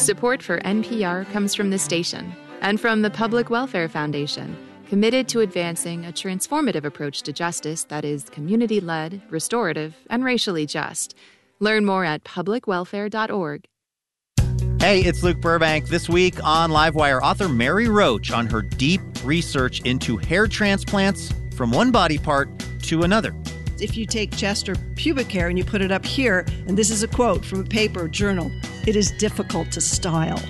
Support for NPR comes from this station and from the Public Welfare Foundation, committed to advancing a transformative approach to justice that is community-led, restorative, and racially just. Learn more at publicwelfare.org. Hey, it's Luke Burbank. This week on Livewire, author Mary Roach on her deep research into hair transplants from one body part to another. If you take chest or pubic hair and you put it up here, and this is a quote from a paper journal, it is difficult to style.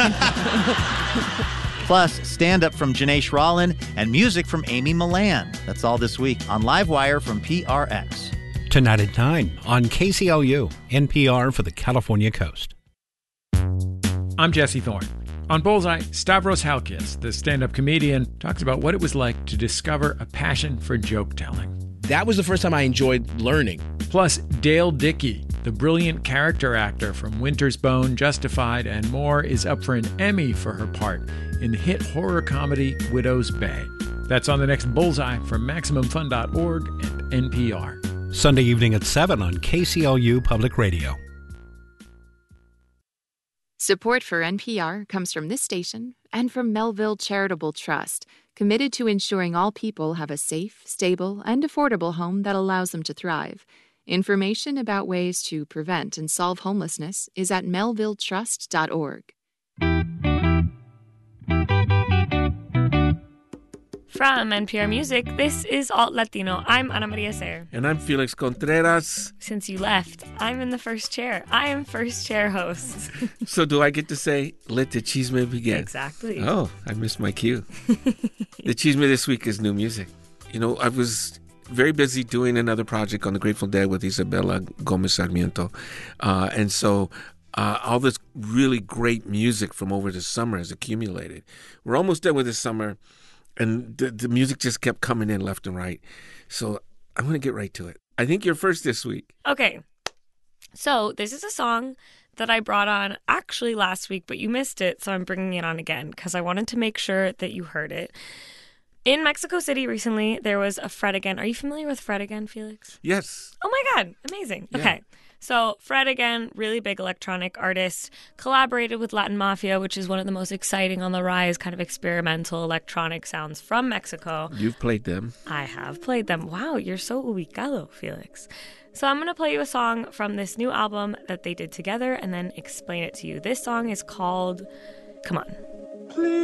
Plus, stand-up from Janae Rollin and music from Amy Milan. That's all this week on Livewire from PRX. Tonight at 9 on KCLU, NPR for the California Coast. I'm Jesse Thorne. On Bullseye, Stavros Halkias, the stand-up comedian, talks about what it was like to discover a passion for joke-telling. That was the first time I enjoyed learning. Plus, Dale Dickey, the brilliant character actor from Winter's Bone, Justified, and more, is up for an Emmy for her part in the hit horror comedy Widow's Bay. That's on the next Bullseye from MaximumFun.org and NPR. Sunday evening at 7 on KCLU Public Radio. Support for NPR comes from this station and from Melville Charitable Trust, committed to ensuring all people have a safe, stable, and affordable home that allows them to thrive. Information about ways to prevent and solve homelessness is at melvilletrust.org. From NPR Music, this is Alt Latino. I'm Ana Maria Sayer. And I'm Felix Contreras. Since you left, I'm in the first chair. I am first chair host. So do I get to say, let the chisme begin? Exactly. Oh, I missed my cue. The chisme this week is new music. You know, I was very busy doing another project on the Grateful Dead with Isabella Gomez Sarmiento. And so all this really great music from over the summer has accumulated. We're almost done with this summer. And the music just kept coming in left and right. So I'm going to get right to it. I think you're first this week. Okay. So this is a song that I brought on actually last week, but you missed it. So I'm bringing it on again because I wanted to make sure that you heard it. In Mexico City recently, there was a Fred Again. Are you familiar with Fred Again, Felix? Yes. Oh my God. Amazing. Yeah. Okay. So Fred Again, really big electronic artist, collaborated with Latin Mafia, which is one of the most exciting on the rise kind of experimental electronic sounds from Mexico. You've played them. I have played them. Wow, you're so ubicado, Felix. So I'm going to play you a song from this new album that they did together and then explain it to you. This song is called Come On. Please.